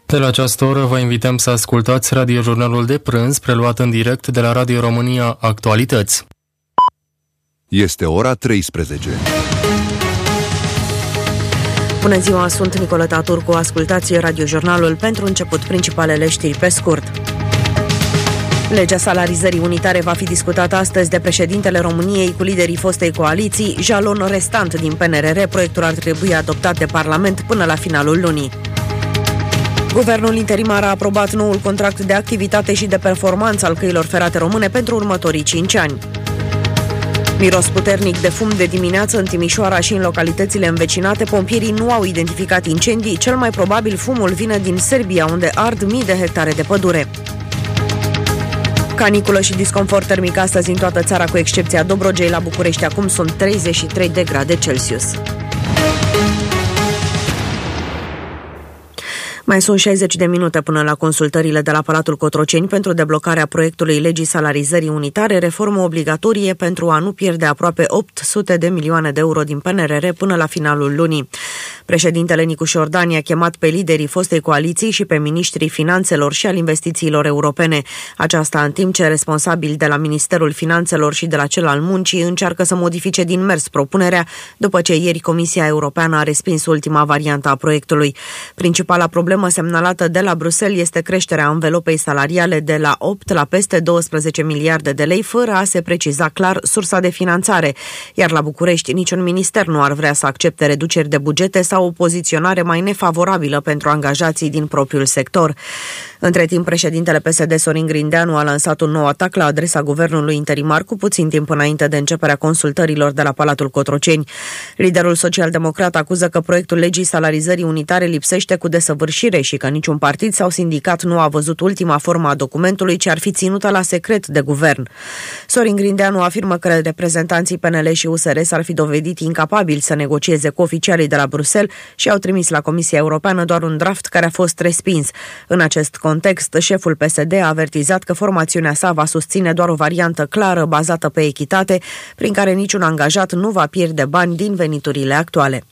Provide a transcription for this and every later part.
De la această oră vă invităm să ascultați radiojurnalul de prânz, preluat în direct de la Radio România Actualități. Este ora 13. Bună ziua, sunt Nicoleta Turcu. Ascultați radiojurnalul. Pentru început, principalele știri pe scurt. Legea salarizării unitare va fi discutată astăzi de președintele României cu liderii fostei coaliții. Jalon restant din PNRR, proiectul ar trebui adoptat de Parlament până la finalul lunii. Guvernul interimar a aprobat noul contract de activitate și de performanță al căilor ferate române pentru următorii 5 ani. Miros puternic de fum de dimineață în Timișoara și în localitățile învecinate. Pompierii nu au identificat incendii. Cel mai probabil fumul vine din Serbia, unde ard mii de hectare de pădure. Caniculă și disconfort termic astăzi în toată țara, cu excepția Dobrogei. La București acum sunt 33 de grade Celsius. Mai sunt 60 de minute până la consultările de la Palatul Cotroceni pentru deblocarea proiectului legii salarizării unitare, reformă obligatorie pentru a nu pierde aproape 800 de milioane de euro din PNRR până la finalul lunii. Președintele Nicu Șordani a chemat pe liderii fostei coaliții și pe miniștrii finanțelor și al investițiilor europene. Aceasta în timp ce responsabili de la Ministerul Finanțelor și de la cel al Muncii încearcă să modifice din mers propunerea, după ce ieri Comisia Europeană a respins ultima variantă a proiectului. Principala problemă semnalată de la Bruxelles este creșterea anvelopei salariale de la 8 la peste 12 miliarde de lei, fără a se preciza clar sursa de finanțare. Iar la București niciun minister nu ar vrea să accepte reduceri de bugete sau o poziționare mai nefavorabilă pentru angajații din propriul sector. Între timp, președintele PSD Sorin Grindeanu a lansat un nou atac la adresa guvernului interimar cu puțin timp înainte de începerea consultărilor de la Palatul Cotroceni. Liderul social-democrat acuză că proiectul legii salarizării unitare lipsește cu desăvârșire și că niciun partid sau sindicat nu a văzut ultima formă a documentului, ce ar fi ținută la secret de guvern. Sorin Grindeanu afirmă că reprezentanții PNL și USR s-ar fi dovedit incapabili să negocieze cu oficialii de la Bruxelles și au trimis la Comisia Europeană doar un draft care a fost respins. În acest context, șeful PSD a avertizat că formațiunea sa va susține doar o variantă clară, bazată pe echitate, prin care niciun angajat nu va pierde bani din veniturile actuale.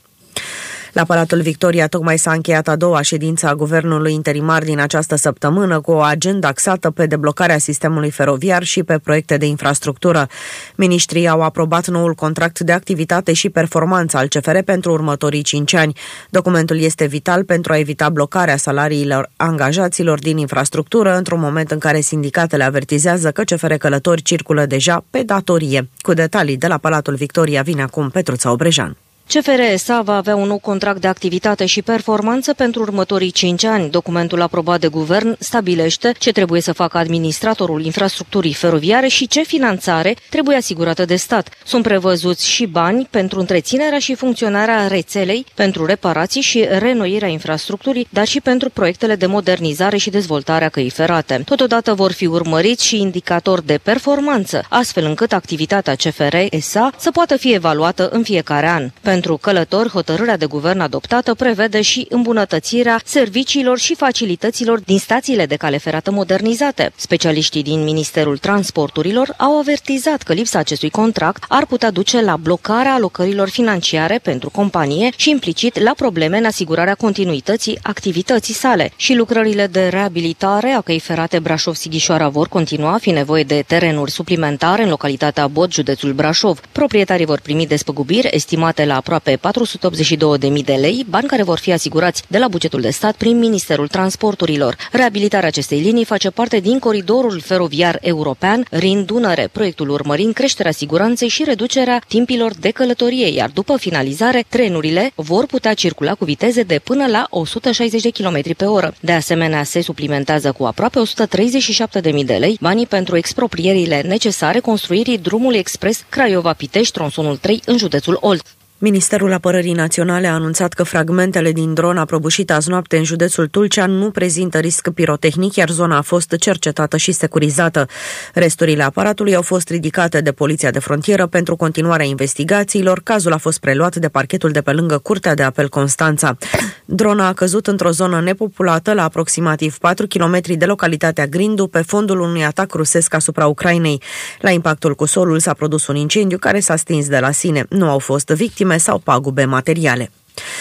La Palatul Victoria tocmai s-a încheiat a doua ședință a guvernului interimar din această săptămână, cu o agendă axată pe deblocarea sistemului feroviar și pe proiecte de infrastructură. Miniștrii au aprobat noul contract de activitate și performanță al CFR pentru următorii 5 ani. Documentul este vital pentru a evita blocarea salariilor angajaților din infrastructură, într-un moment în care sindicatele avertizează că CFR Călători circulă deja pe datorie. Cu detalii de la Palatul Victoria vine acum Petruța Obrejan. CFR S.A. va avea un nou contract de activitate și performanță pentru următorii 5 ani. Documentul aprobat de guvern stabilește ce trebuie să facă administratorul infrastructurii feroviare și ce finanțare trebuie asigurată de stat. Sunt prevăzuți și bani pentru întreținerea și funcționarea rețelei, pentru reparații și reînnoirea infrastructurii, dar și pentru proiectele de modernizare și dezvoltare a căii ferate. Totodată vor fi urmăriți și indicatori de performanță, astfel încât activitatea CFR S.A. să poată fi evaluată în fiecare an. Pentru călători, hotărârea de guvern adoptată prevede și îmbunătățirea serviciilor și facilităților din stațiile de cale ferată modernizate. Specialiștii din Ministerul Transporturilor au avertizat că lipsa acestui contract ar putea duce la blocarea alocărilor financiare pentru companie și implicit la probleme în asigurarea continuității activității sale. Și lucrările de reabilitare a căii ferate Brașov-Sighișoara vor continua, fi nevoie de terenuri suplimentare în localitatea Bod, județul Brașov. Proprietarii vor primi despăgubiri estimate la aproape 482.000 de lei, bani care vor fi asigurați de la bugetul de stat prin Ministerul Transporturilor. Reabilitarea acestei linii face parte din coridorul feroviar european Rin-Dunăre, proiectul urmărind creșterea siguranței și reducerea timpilor de călătorie, iar după finalizare, trenurile vor putea circula cu viteze de până la 160 de km pe oră. De asemenea, se suplimentează cu aproape 137.000 de lei banii pentru exproprierile necesare construirii drumului expres Craiova-Pitești, tronsonul 3 în județul Olt. Ministerul Apărării Naționale a anunțat că fragmentele din dron prăbușit azi noapte în județul Tulcea nu prezintă risc pirotehnic, iar zona a fost cercetată și securizată. Resturile aparatului au fost ridicate de Poliția de Frontieră pentru continuarea investigațiilor. Cazul a fost preluat de parchetul de pe lângă Curtea de Apel Constanța. Drona a căzut într-o zonă nepopulată la aproximativ 4 km de localitatea Grindu, pe fondul unui atac rusesc asupra Ucrainei. La impactul cu solul s-a produs un incendiu care s-a stins de la sine. Nu au fost victime sau pagube materiale.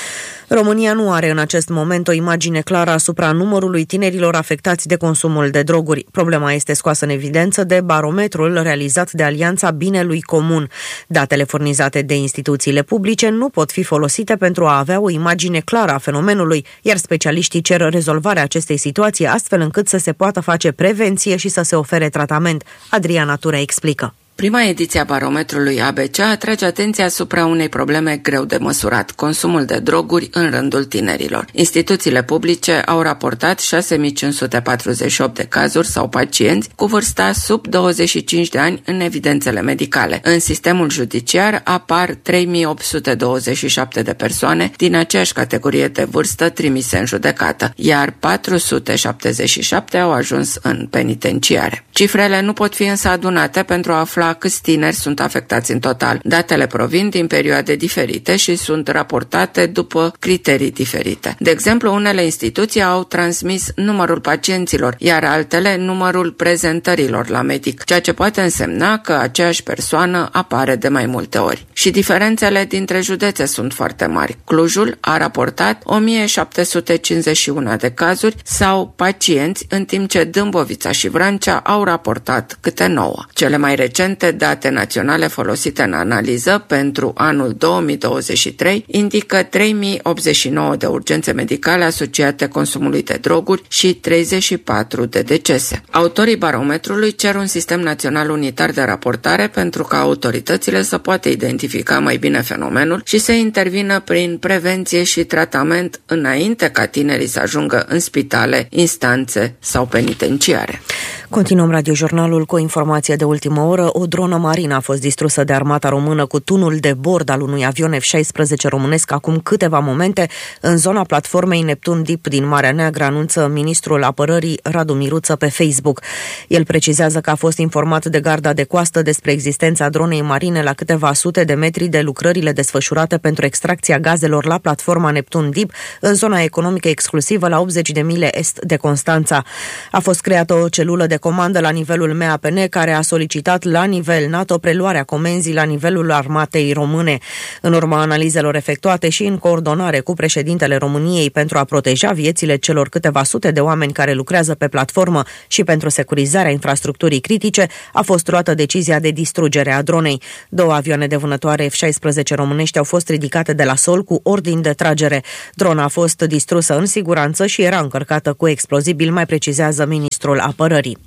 România nu are în acest moment o imagine clară asupra numărului tinerilor afectați de consumul de droguri. Problema este scoasă în evidență de barometrul realizat de Alianța Binelui Comun. Datele furnizate de instituțiile publice nu pot fi folosite pentru a avea o imagine clară a fenomenului, iar specialiștii cer rezolvarea acestei situații astfel încât să se poată face prevenție și să se ofere tratament. Adriana Turea explică. Prima ediție a barometrului ABC atrage atenția asupra unei probleme greu de măsurat, consumul de droguri în rândul tinerilor. Instituțiile publice au raportat 6.548 de cazuri sau pacienți cu vârsta sub 25 de ani în evidențele medicale. În sistemul judiciar apar 3.827 de persoane din aceeași categorie de vârstă trimise în judecată, iar 477 au ajuns în penitenciare. Cifrele nu pot fi însă adunate pentru a afla câți tineri sunt afectați în total. Datele provin din perioade diferite și sunt raportate după criterii diferite. De exemplu, unele instituții au transmis numărul pacienților, iar altele numărul prezentărilor la medic, ceea ce poate însemna că aceeași persoană apare de mai multe ori. Și diferențele dintre județe sunt foarte mari. Clujul a raportat 1751 de cazuri sau pacienți, în timp ce Dâmbovița și Vrancea au raportat câte 9. Cele mai recente date naționale folosite în analiză pentru anul 2023 indică 3089 de urgențe medicale asociate consumului de droguri și 34 de decese. Autorii barometrului cer un sistem național unitar de raportare pentru ca autoritățile să poată identifica mai bine fenomenul și să intervină prin prevenție și tratament înainte ca tinerii să ajungă în spitale, instanțe sau penitenciare. Continuăm radiojurnalul cu o informație de ultimă oră. O dronă marină a fost distrusă de armata română cu tunul de bord al unui avion F-16 românesc acum câteva momente în zona platformei Neptun Deep din Marea Neagră, anunță ministrul apărării Radu Miruță pe Facebook. El precizează că a fost informat de garda de coastă despre existența dronei marine la câteva sute de metri de lucrările desfășurate pentru extracția gazelor la platforma Neptun Deep în zona economică exclusivă la 80 de mile est de Constanța. A fost creată o celulă de comandă la nivelul MAPN care a solicitat la nivel NATO preluarea comenzii la nivelul armatei române. În urma analizelor efectuate și în coordonare cu președintele României pentru a proteja viețile celor câteva sute de oameni care lucrează pe platformă și pentru securizarea infrastructurii critice, a fost luată decizia de distrugere a dronei. 2 avioane de vânătoare F-16 românești au fost ridicate de la sol cu ordin de tragere. Drona a fost distrusă în siguranță și era încărcată cu explozibil, mai precizează ministrul apărării.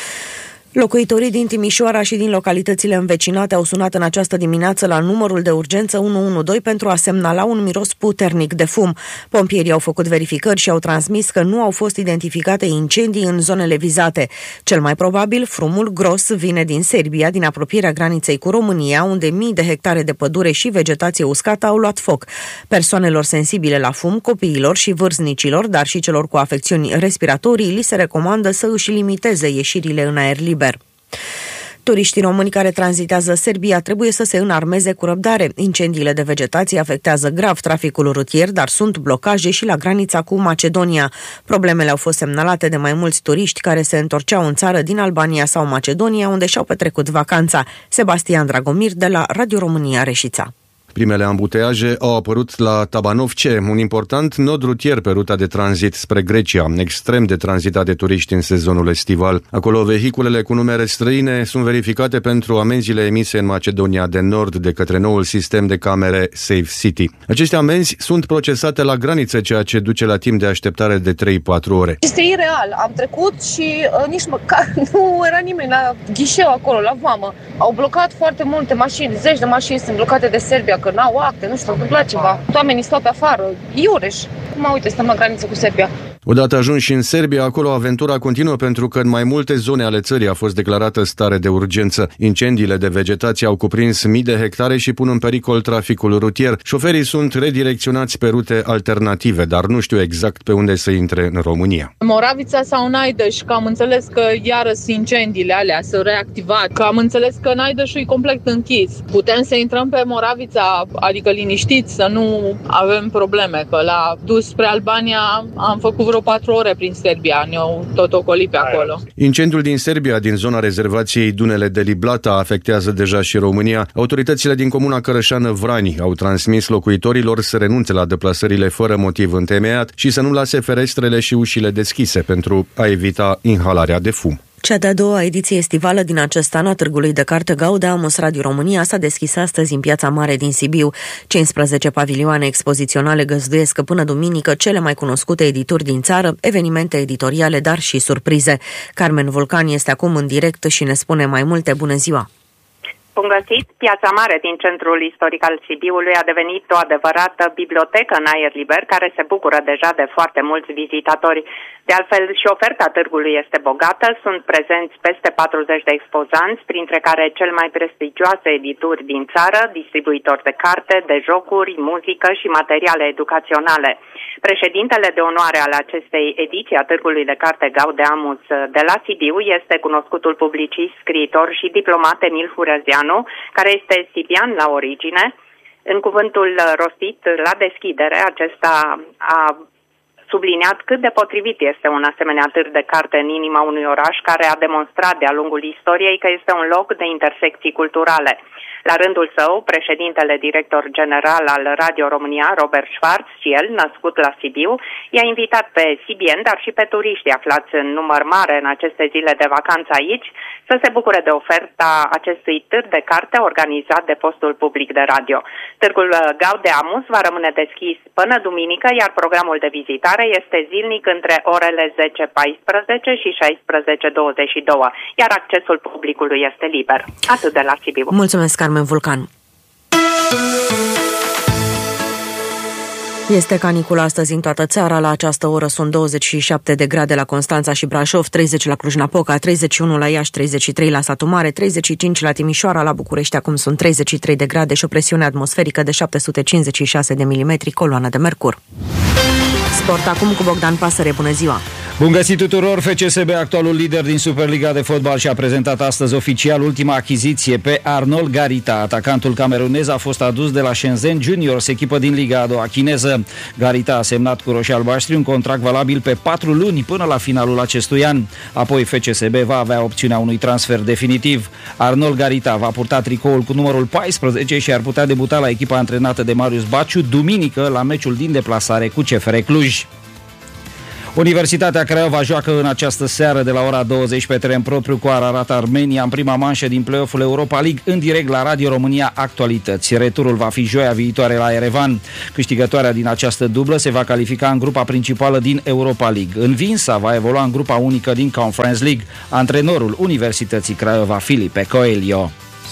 Locuitorii din Timișoara și din localitățile învecinate au sunat în această dimineață la numărul de urgență 112 pentru a semnala un miros puternic de fum. Pompierii au făcut verificări și au transmis că nu au fost identificate incendii în zonele vizate. Cel mai probabil, frumul gros vine din Serbia, din apropierea graniței cu România, unde mii de hectare de pădure și vegetație uscată au luat foc. Persoanelor sensibile la fum, copiilor și vârstnicilor, dar și celor cu afecțiuni respiratorii, li se recomandă să își limiteze ieșirile în aer liber. Turiștii români care tranzitează Serbia trebuie să se înarmeze cu răbdare. Incendiile de vegetație afectează grav traficul rutier, dar sunt blocaje și la granița cu Macedonia. Problemele au fost semnalate de mai mulți turiști care se întorceau în țară din Albania sau Macedonia, unde și-au petrecut vacanța. Sebastian Dragomir de la Radio România Reșița. Primele ambuteiaje au apărut la Tabanovce, un important nod rutier pe ruta de tranzit spre Grecia, extrem de tranzitat de turiști în sezonul estival. Acolo, vehiculele cu numere străine sunt verificate pentru amenziile emise în Macedonia de Nord de către noul sistem de camere Safe City. Aceste amenzi sunt procesate la graniță, ceea ce duce la timp de așteptare de 3-4 ore. Este ireal. Am trecut și nici măcar nu era nimeni la ghișeu acolo, la vamă. Au blocat foarte multe mașini, 10 de mașini sunt blocate de Serbia, că n-au acte, nu știu, s-a întâmplat ceva. Oamenii stau pe afară, iureș. Uite, stăm la graniță cu Serbia. Odată ajunși în Serbia, acolo aventura continuă pentru că în mai multe zone ale țării a fost declarată stare de urgență. Incendiile de vegetație au cuprins mii de hectare și pun în pericol traficul rutier. Șoferii sunt redirecționați pe rute alternative, dar nu știu exact pe unde să intre în România. Moravița sau Naideș, că am înțeles că iară incendiile alea s-au reactivat, că am înțeles că Naideșul e complet închis. Putem să intrăm pe Moravița, adică liniștiți, să nu avem probleme, că la dus spre Albania am făcut vreo vreo 4 ore prin Serbia, ne-au tot ocolit pe acolo. Incendiul din Serbia, din zona rezervației Dunele de Liblata, afectează deja și România. Autoritățile din comuna Cărășană-Vrani au transmis locuitorilor să renunțe la deplasările fără motiv întemeiat și să nu lase ferestrele și ușile deschise pentru a evita inhalarea de fum. Cea de-a doua ediție estivală din acest an a Târgului de Carte Gaude Amos Radio România s-a deschis astăzi în Piața Mare din Sibiu. 15 pavilioane expoziționale găzduiesc până duminică cele mai cunoscute edituri din țară, evenimente editoriale, dar și surprize. Carmen Vulcan este acum în direct și ne spune mai multe. Bună ziua! Bun găsit! Piața Mare din centrul istoric al Sibiului a devenit o adevărată bibliotecă în aer liber care se bucură deja de foarte mulți vizitatori. De altfel, și oferta târgului este bogată, sunt prezenți peste 40 de expozanți, printre care cel mai prestigioase edituri din țară, distribuitori de carte, de jocuri, muzică și materiale educaționale. Președintele de onoare al acestei ediții a Târgului de Carte Gaude Amos de la Sibiu este cunoscutul publicist, scriitor și diplomat Emil Hurezeanu, care este sibian la origine. În cuvântul rostit la deschidere, acesta a subliniat cât de potrivit este un asemenea târg de carte în inima unui oraș care a demonstrat de-a lungul istoriei că este un loc de intersecții culturale. La rândul său, președintele director general al Radio România, Robert Schwarz, și el, născut la Sibiu, i-a invitat pe sibieni, dar și pe turiști aflați în număr mare în aceste zile de vacanță aici, să se bucure de oferta acestui târg de carte organizat de postul public de radio. Târgul Gaude Amos va rămâne deschis până duminică, iar programul de vizitare este zilnic între orele 10:14 și 16:22, iar accesul publicului este liber. Atât de la Sibiu. Mulțumesc, Carmen Vulcan. Este caniculă astăzi în toată țara. La această oră sunt 27 de grade la Constanța și Brașov, 30 la Cluj-Napoca, 31 la Iași, 33 la Satu Mare, 35 la Timișoara, la București acum sunt 33 de grade și o presiune atmosferică de 756 de milimetri, coloană de mercur. Sport acum cu Bogdan Pasăre. Bună ziua! Bun găsit tuturor! FCSB, actualul lider din Superliga de fotbal, și-a prezentat astăzi oficial ultima achiziție pe Arnold Garita. Atacantul camerunez a fost adus de la Shenzhen Juniors, echipă din Liga a doua chineză. Garita a semnat cu roșii-albaștri un contract valabil pe 4 luni până la finalul acestui an. Apoi FCSB va avea opțiunea unui transfer definitiv. Arnold Garita va purta tricoul cu numărul 14 și ar putea debuta la echipa antrenată de Marius Baciu duminică la meciul din deplasare cu CFR Cluj. Universitatea Craiova joacă în această seară de la ora 20 pe teren propriu cu Ararat Armenia în prima manșă din play-off-ul Europa League în direct la Radio România Actualități. Returul va fi joia viitoare la Erevan. Câștigătoarea din această dublă se va califica în grupa principală din Europa League. Învinsa va evolua în grupa unică din Conference League. Antrenorul Universității Craiova, Filipe Coelho.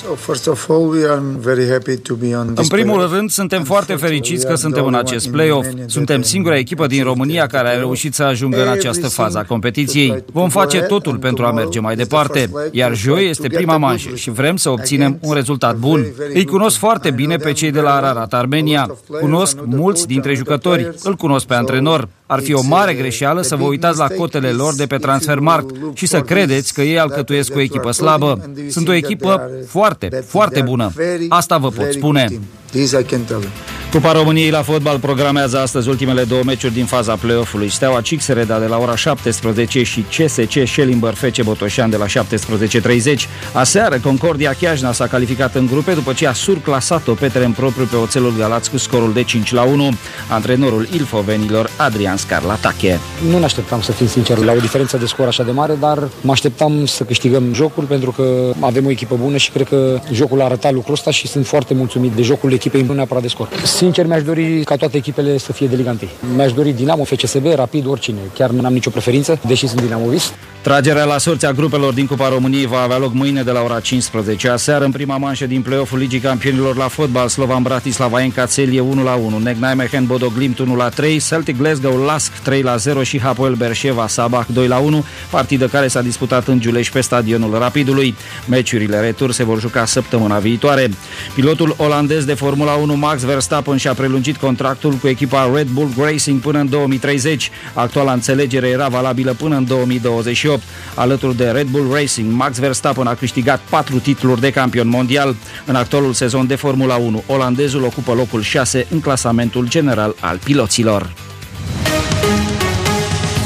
În primul rând, suntem foarte fericiți că suntem în acest play-off. Suntem singura echipă din România care a reușit să ajungă în această fază a competiției. Vom face totul pentru a merge mai departe, iar joi este prima manșă și vrem să obținem un rezultat bun. Îi cunosc foarte bine pe cei de la Ararat Armenia. Cunosc mulți dintre jucători, îl cunosc pe antrenor. Ar fi o mare greșeală să vă uitați la cotele lor de pe Transfermarkt și să credeți că ei alcătuiesc o echipă slabă. Sunt o echipă foarte, foarte bună. Asta vă pot spune. Cupa României la fotbal programează astăzi ultimele două meciuri din faza play-off-ului. Steaua Cixereda de la ora 17 și CSC Schellimber FC Botoșan de la 17:30. Aseară, Concordia Chiajna s-a calificat în grupe după ce a surclasat-o pe teren propriu pe Oțelul Galați cu scorul de 5-1. Antrenorul ilfovenilor, Adrian Scarlatache. Nu ne așteptam, să fim sinceri, la o diferență de scor așa de mare, dar mă așteptam să câștigăm jocul pentru că avem o echipă bună și cred că jocul a arătat lucrul ăsta și sunt foarte mulțumit de jocul echipei, nu neapărat de scor. Sincer, mi-aș dori ca toate echipele să fie de Liga 1. Mi-aș dori Dinamo, FCSB, Rapid, oricine. Chiar nu am nicio preferință, deși sunt dinamovist. Tragerea la sorți a grupelor din Cupa României va avea loc mâine de la ora 15. Aseară, în prima manșă din play-off-ul Ligii Campionilor la fotbal, Slovan Bratislava Encațelie 1-1, Neck Nijmegen Bodo Glimt 1-3, Celtic Glasgow Lask 3-0 și Hapoel Beersheva Sabah 2-1, partidă care s-a disputat în Giulești pe stadionul Rapidului. Meciurile retur se vor juca săptămâna viitoare. Pilotul olandez de Formula 1 Max Verstappen și-a prelungit contractul cu echipa Red Bull Racing până în 2030. Actuala înțelegere era valabilă până în 2028. Alături de Red Bull Racing, Max Verstappen a câștigat 4 titluri de campion mondial. În actualul sezon de Formula 1, olandezul ocupă locul 6 în clasamentul general al piloților.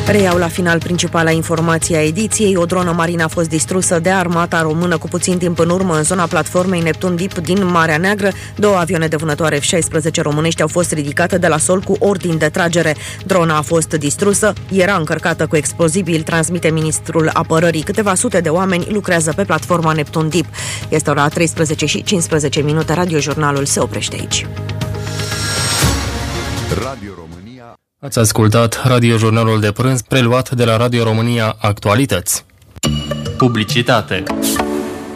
Reiau la final principala informație a ediției. O dronă marină a fost distrusă de armata română cu puțin timp în urmă în zona platformei Neptun Deep din Marea Neagră. 2 avioane de vânătoare F-16 românești au fost ridicate de la sol cu ordin de tragere. Drona a fost distrusă, era încărcată cu explozibili, transmite ministrul apărării. Câteva sute de oameni lucrează pe platforma Neptun Deep. Este ora 13:15. Radiojurnalul se oprește aici. Radio România. Ați ascultat radiojurnalul de prânz preluat de la Radio România Actualități. Publicitate.